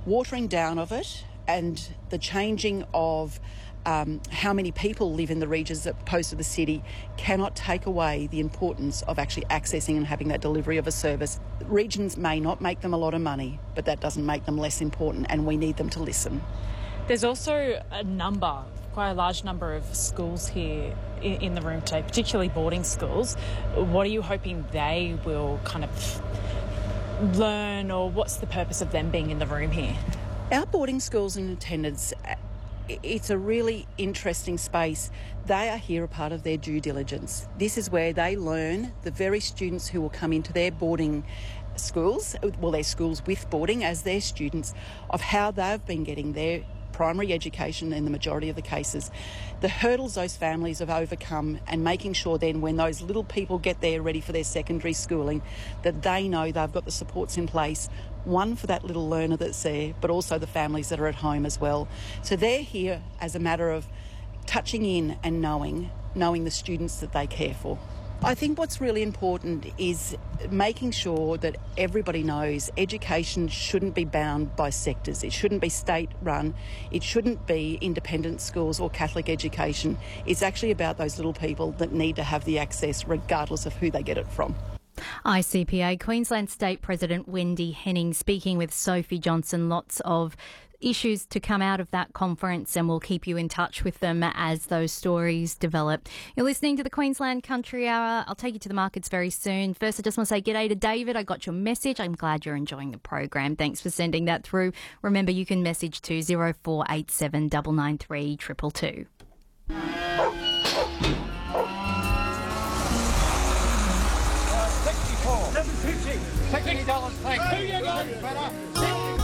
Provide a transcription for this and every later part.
watering down of it and the changing of how many people live in the regions opposed to the city cannot take away the importance of actually accessing and having that delivery of a service. Regions may not make them a lot of money, but that doesn't make them less important, and we need them to listen. There's also quite a large number of schools here in the room today, particularly boarding schools. What are you hoping they will kind of learn, or what's the purpose of them being in the room here? Our boarding schools in attendance, it's a really interesting space. They are here a part of their due diligence. This is where they learn, the very students who will come into their boarding schools, well, their schools with boarding as their students, of how they've been getting their primary education in the majority of the cases, the hurdles those families have overcome, and making sure then when those little people get there ready for their secondary schooling that they know they've got the supports in place, one for that little learner that's there, but also the families that are at home as well. So they're here as a matter of touching in and knowing the students that they care for. I think what's really important is making sure that everybody knows education shouldn't be bound by sectors. It shouldn't be state-run. It shouldn't be independent schools or Catholic education. It's actually about those little people that need to have the access regardless of who they get it from. ICPA Queensland State President Wendy Henning speaking with Sophie Johnson. Lots of issues to come out of that conference, and we'll keep you in touch with them as those stories develop. You're listening to the Queensland Country Hour. I'll take you to the markets very soon. First, I just want to say g'day to David. I got your message. I'm glad you're enjoying the program. Thanks for sending that through. Remember, you can message to 0487 993 222. $60, thanks.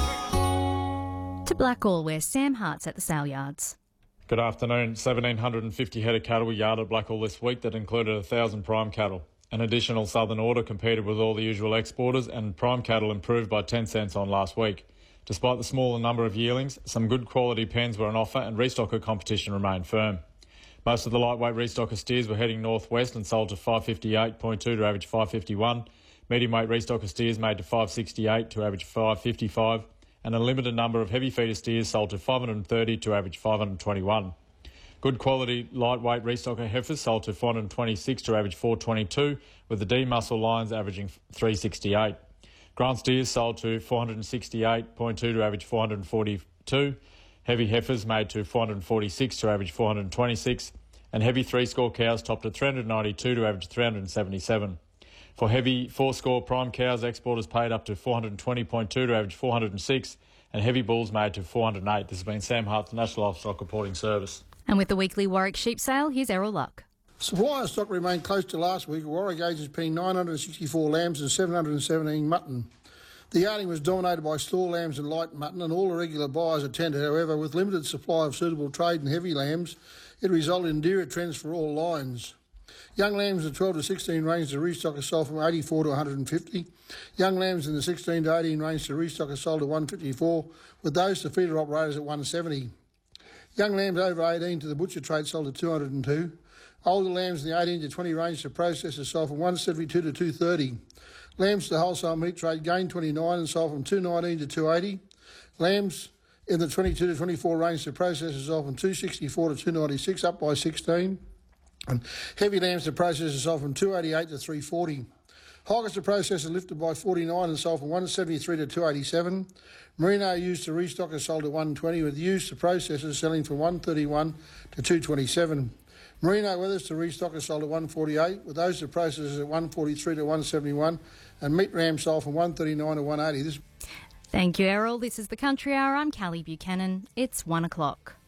To Blackall, where Sam Hart's at the sale yards. Good afternoon. 1,750 head of cattle were yarded at Blackall this week. That included 1,000 prime cattle. An additional southern order competed with all the usual exporters, and prime cattle improved by 10 cents on last week. Despite the smaller number of yearlings, some good quality pens were on offer and restocker competition remained firm. Most of the lightweight restocker steers were heading northwest and sold to 558.2 to average 551. Medium-weight restocker steers made to 568 to average 555, and a limited number of heavy feeder steers sold to 530 to average 521. Good quality lightweight restocker heifers sold to 426 to average 422, with the D-muscle lines averaging 368. Grant steers sold to 468.2 to average 442. Heavy heifers made to 446 to average 426, and heavy three-score cows topped at 392 to average 377. For heavy four-score prime cows, exporters paid up to 420.2 to average 406, and heavy bulls made to 408. This has been Sam Hart's National Livestock Reporting Service. And with the weekly Warwick sheep sale, here's Errol Luck. Supply of stock remained close to last week. Warwick agents paying 964 lambs and 717 mutton. The yarding was dominated by store lambs and light mutton, and all the regular buyers attended. However, with limited supply of suitable trade and heavy lambs, it resulted in dearer trends for all lines. Young lambs in the 12 to 16 range to restocker sold from 84 to 150. Young lambs in the 16 to 18 range to restocker sold to 154, with those to feeder operators at 170. Young lambs over 18 to the butcher trade sold to 202. Older lambs in the 18 to 20 range to processors sold from 172 to 230. Lambs to wholesale meat trade gained 29 and sold from 219 to 280. Lambs in the 22 to 24 range to processors sold from 264 to 296, up by 16. And heavy lambs to processors sold from 288 to 340. Hoggers to processors lifted by 49 and sold from 173 to 287. Merino used to restockers sold at 120, with used to processors selling from 131 to 227. Merino wethers to restockers sold at 148, with those to processors at 143 to 171, and meat rams sold from 139 to 180. Thank you, Errol. This is the Country Hour. I'm Callie Buchanan. It's 1 o'clock.